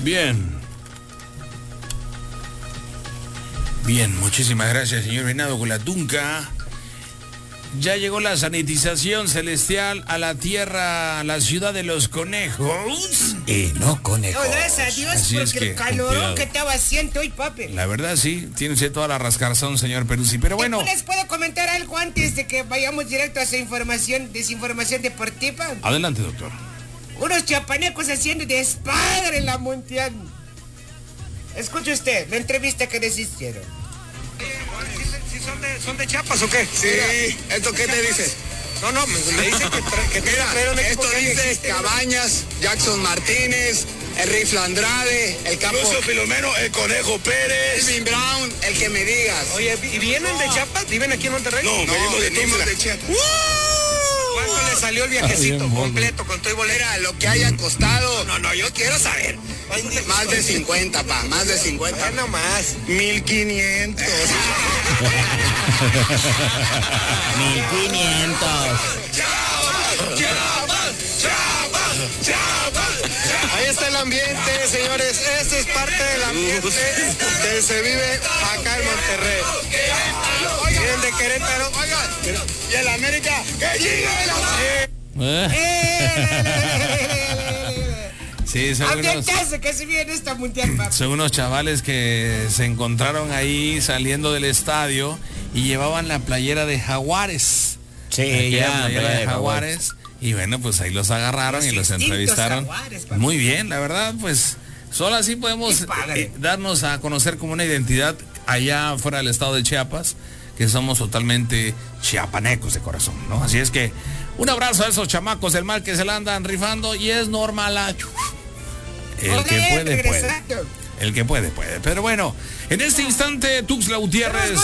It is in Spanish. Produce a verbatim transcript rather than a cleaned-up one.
Bien. Bien, muchísimas gracias, señor Venado con la tunca. Ya llegó la sanitización celestial a la tierra, a la ciudad de los conejos. Y no conejos. No, gracias a Dios, Así porque es que, el calorón cuidado. que estaba haciendo hoy, papi. La verdad, sí, tiene usted toda la rascarzón, señor Peruzzi. Pero bueno, ¿Les puedo comentar algo antes de que vayamos directo a su información, desinformación deportiva? adelante, doctor. Unos chapanecos haciendo despadre en la mundial. Escuche usted la entrevista que les hicieron. ¿Son de, ¿Son de Chiapas o qué? Sí, Mira, ¿esto qué te dice? No, no, me, me dice que, tra que Mira, traer un equipo esto que dice existe. Cabañas, Jackson Martínez, el Rifle Andrade, el Campo... Lucio Filomeno, el Conejo Pérez. Elvin Brown, el que me digas. Oye, ¿y vienen de Chiapas? ¿Viven aquí en Monterrey? No, No, venimos de venimos Tuxtla. de Chiapas. ¿Cuánto le salió el viajecito bien, completo con todo y bolera? Mira, lo que haya costado, No, no, yo quiero saber. más de cincuenta, pa, más de cincuenta. No más. mil quinientos. Mil quinientos. Ahí está el ambiente, señores. Este es parte del ambiente que se vive acá en Monterrey. Vienen de Querétaro. Y el América, que llegue Sí, son unos, Ambientazo que se viene esta mundial, papi. son unos chavales que se encontraron ahí saliendo del estadio y llevaban la playera de Jaguares. Sí, Aquella ya, playera hombre, de Jaguares. Y bueno, pues ahí los agarraron Los y los extintos entrevistaron. Jaguares, papi. Muy bien, la verdad, pues solo así podemos Qué padre. eh, darnos a conocer como una identidad allá fuera del estado de Chiapas, que somos totalmente chiapanecos de corazón, ¿no? Así es que un abrazo a esos chamacos del mal que se la andan rifando y es normal. El Hola, que puede, puede. regresando. El que puede, puede. Pero bueno, en este instante, Tuxtla Gutiérrez